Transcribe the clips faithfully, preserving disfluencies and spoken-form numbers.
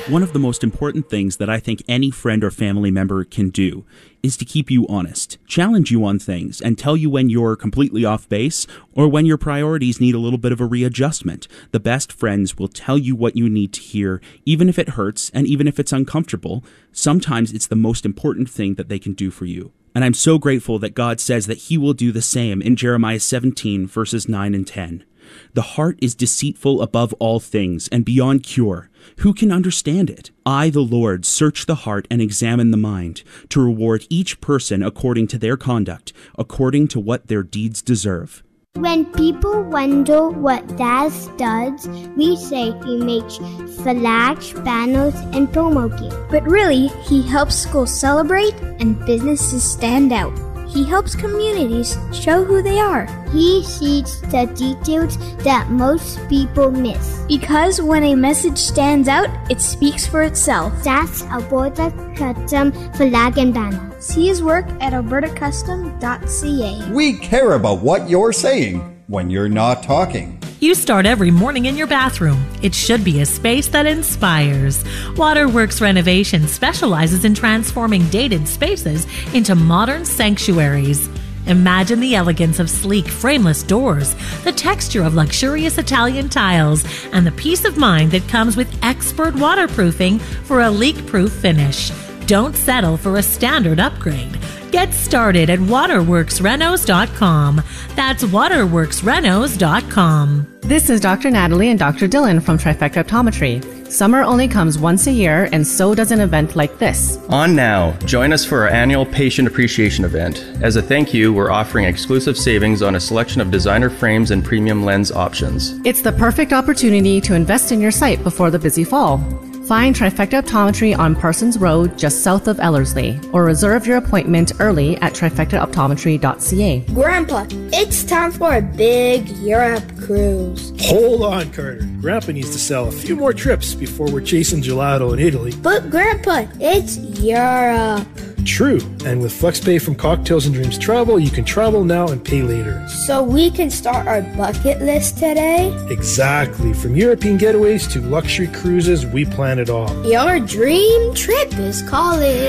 One of the most important things that I think any friend or family member can do is to keep you honest, challenge you on things, and tell you when you're completely off base or when your priorities need a little bit of a readjustment. The best friends will tell you what you need to hear, even if it hurts and even if it's uncomfortable. Sometimes it's the most important thing that they can do for you. And I'm so grateful that God says that he will do the same in Jeremiah seventeen, verses nine and ten. The heart is deceitful above all things and beyond cure. Who can understand it? I, the Lord, search the heart and examine the mind, to reward each person according to their conduct, according to what their deeds deserve. When people wonder what Daz does, we say he makes flags, banners, and promo gear. But really, he helps schools celebrate and businesses stand out. He helps communities show who they are. He sees the details that most people miss. Because when a message stands out, it speaks for itself. That's Alberta Custom Flag and Banner. See his work at alberta custom dot c a. We care about what you're saying when you're not talking. You start every morning in your bathroom. It should be a space that inspires. Waterworks Renovation specializes in transforming dated spaces into modern sanctuaries. Imagine the elegance of sleek, frameless doors, the texture of luxurious Italian tiles, and the peace of mind that comes with expert waterproofing for a leak-proof finish. Don't settle for a standard upgrade. Get started at waterworks renos dot com. That's waterworks renos dot com. This is Doctor Natalie and Doctor Dylan from Trifecta Optometry. Summer only comes once a year, and so does an event like this. On now, join us for our annual Patient Appreciation event. As a thank you, we're offering exclusive savings on a selection of designer frames and premium lens options. It's the perfect opportunity to invest in your sight before the busy fall. Find Trifecta Optometry on Parsons Road, just south of Ellerslie, or reserve your appointment early at trifecta optometry dot c a. Grandpa, it's time for a big Europe cruise. Hold on, Carter. Grandpa needs to sell a few more trips before we're chasing gelato in Italy. But Grandpa, it's Europe. True, and with FlexPay from Cocktails and Dreams Travel, you can travel now and pay later. So we can start our bucket list today? Exactly. From European getaways to luxury cruises, we plan it all. Your dream trip is calling.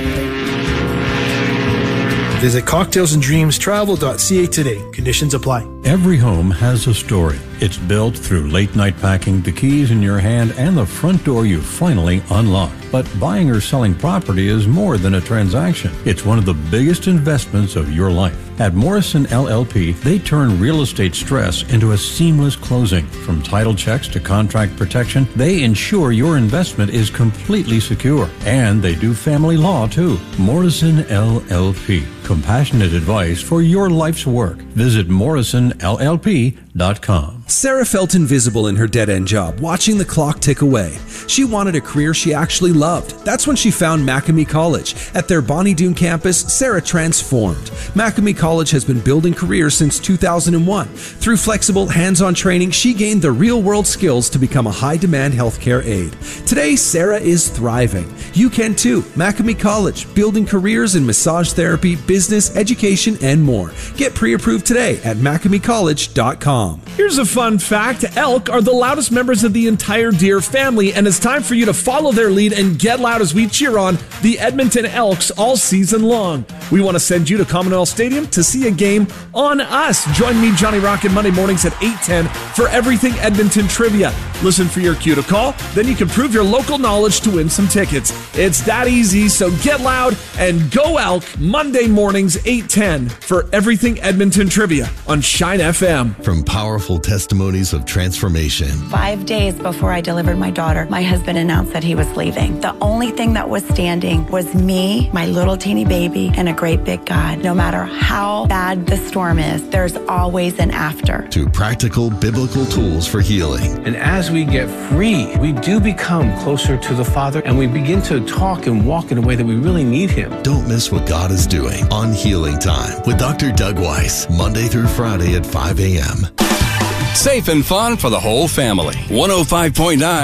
Visit cocktails and dreams travel dot c a today. Conditions apply. Every home has a story. It's built through late-night packing, the keys in your hand, and the front door you finally unlock. But buying or selling property is more than a transaction. It's one of the biggest investments of your life. At Morrison L L P, they turn real estate stress into a seamless closing. From title checks to contract protection, they ensure your investment is completely secure. And they do family law, too. Morrison L L P. Compassionate advice for your life's work. Visit morrison l l p dot com. Sarah felt invisible in her dead-end job, watching the clock tick away. She wanted a career she actually loved. That's when she found Macamee College. At their Bonnie Doon campus, Sarah transformed. Macamee College has been building careers since two thousand one. Through flexible, hands-on training, she gained the real-world skills to become a high-demand healthcare aide. Today, Sarah is thriving. You can too. Macamee College, building careers in massage therapy, business, education, and more. Get pre-approved today at macamee college dot com. Here's a fun fact. Elk are the loudest members of the entire deer family, and it's time for you to follow their lead and get loud as we cheer on the Edmonton Elks all season long. We want to send you to Commonwealth Stadium to see a game on us. Join me, Johnny Rocket, Monday mornings at eight ten for Everything Edmonton Trivia. Listen for your cue to call, then you can prove your local knowledge to win some tickets. It's that easy, so get loud and go Elk, Monday mornings eight ten for Everything Edmonton Trivia on Shine F M. From powerful testimonies of transformation. Five days before I delivered my daughter, my husband announced that he was leaving. The only thing that was standing was me, my little teeny baby, and a great big God. No matter how bad the storm is, there's always an after. To practical biblical tools for healing. And as we get free, we do become closer to the Father, and we begin to talk and walk in a way that we really need Him. Don't miss what God is doing on Healing Time with Doctor Doug Weiss, Monday through Friday at five a.m. Safe and fun for the whole family. one oh five point nine